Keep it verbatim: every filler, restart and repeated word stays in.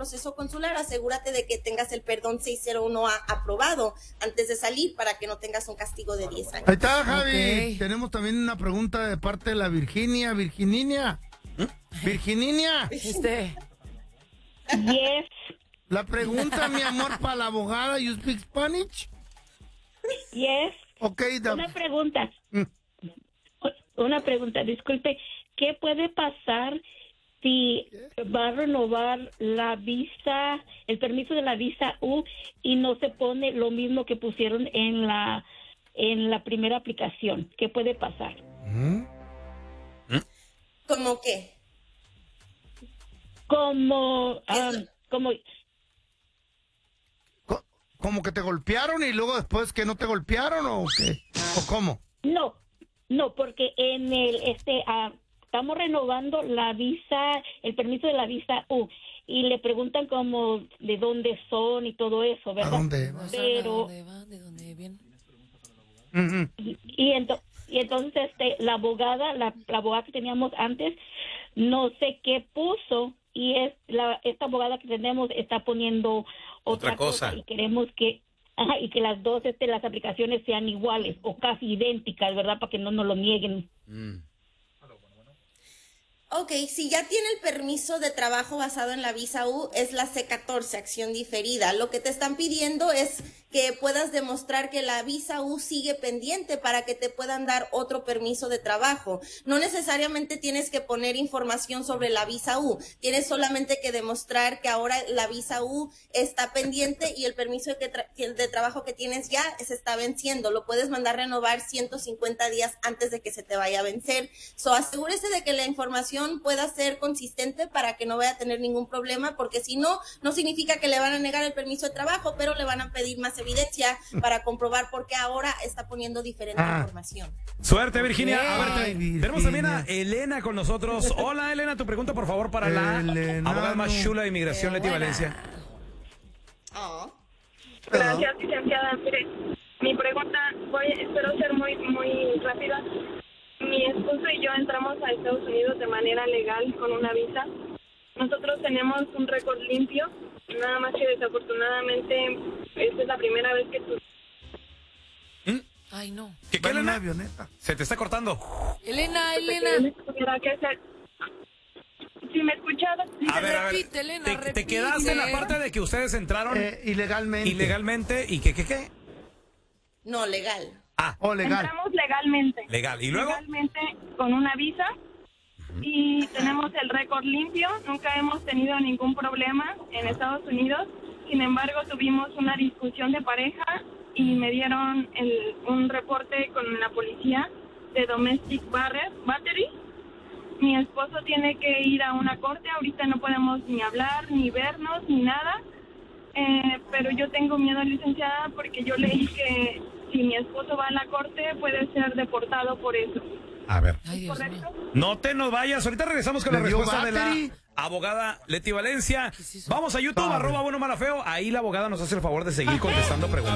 proceso consular, asegúrate de que tengas el perdón seiscientos uno A aprobado antes de salir para que no tengas un castigo de diez años. Ahí está, Javi. Okay. Tenemos también una pregunta de parte de la Virginia. Virgininia. ¿Eh? Virgininia. Este. Yes. La pregunta, mi amor, para la abogada. ¿You speak Spanish? Yes. Ok, da- Una pregunta. Mm. Una pregunta, disculpe. ¿Qué puede pasar si va a renovar la visa, el permiso de la visa U y no se pone lo mismo que pusieron en la en la primera aplicación? ¿Qué puede pasar? ¿Mm? ¿Cómo qué? Como um, como Co- ¿Como que te golpearon y luego después que no te golpearon o qué? ¿O cómo? no, no, porque en el este ah, estamos renovando la visa, el permiso de la visa U y le preguntan como de dónde son y todo eso, ¿A ¿verdad? dónde? O sea, Pero- ¿de dónde van? ¿De dónde vienen? Ujú. Y, y, ento- y entonces este la abogada, la, la abogada que teníamos antes, no sé qué puso y es la esta abogada que tenemos está poniendo otra, Otra cosa. y queremos que ajá, y que las dos este las aplicaciones sean iguales o casi idénticas, ¿verdad? Para que no nos lo nieguen. Mm. Ok, si ya tiene el permiso de trabajo basado en la visa U, es la C catorce, acción diferida. Lo que te están pidiendo es que puedas demostrar que la visa U sigue pendiente para que te puedan dar otro permiso de trabajo. No necesariamente tienes que poner información sobre la visa U, tienes solamente que demostrar que ahora la visa U está pendiente y el permiso de, que tra- de trabajo que tienes ya se está venciendo. Lo puedes mandar renovar ciento cincuenta días antes de que se te vaya a vencer. So, asegúrese de que la información pueda ser consistente para que no vaya a tener ningún problema, porque si no, no significa que le van a negar el permiso de trabajo, pero le van a pedir más evidencia para comprobar por qué ahora está poniendo diferente Ah. información. Suerte, Virginia. A ver, Ay, te- Virginia. tenemos también a Elena con nosotros. Hola, Elena, tu pregunta, por favor, para la Elena, abogada más no. chula de inmigración, Qué Leti buena. Valencia. Oh. Gracias, licenciada. Mire, mi pregunta, voy, espero ser muy, muy rápida. Mi esposo y yo entramos a Estados Unidos de manera legal con una visa. Nosotros tenemos un récord limpio, nada más que desafortunadamente esta es la primera vez que tú... Ay, no. ¿Qué, qué, Va en una Elena? avioneta. Se te está cortando. Elena, Elena. tuviera que hacer. Si me escuchas, A ver, a ver. Repite, Elena, te, te repite. quedaste en la parte de que ustedes entraron Eh, ilegalmente. ilegalmente y que, ¿qué, qué? No, legal. Ah, O legal. entramos legalmente. legal. ¿Y luego? Legalmente con una visa y tenemos el récord limpio, nunca hemos tenido ningún problema en Estados Unidos. Sin embargo, tuvimos una discusión de pareja y me dieron el, un reporte con la policía de domestic barre- battery. Mi esposo tiene que ir a una corte, ahorita no podemos ni hablar, ni vernos, ni nada. Eh, pero yo tengo miedo, licenciada, porque yo leí que si mi esposo va a la corte puede ser deportado por eso. A ver. Ay, Dios mío. ¿Correcto? No te nos vayas. Ahorita regresamos con la ¿Le dio respuesta de la battery? abogada Leti Valencia. ¿Qué es eso? Vamos a YouTube, Padre. arroba bueno mala feo. Ahí la abogada nos hace el favor de seguir contestando preguntas.